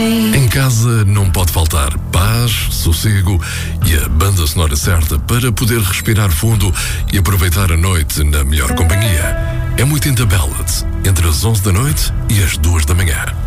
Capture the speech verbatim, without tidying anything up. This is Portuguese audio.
Em casa não pode faltar paz, sossego e a banda sonora certa para poder respirar fundo e aproveitar a noite na melhor companhia. É muito in the Ballads, entre as onze da noite e as duas da manhã.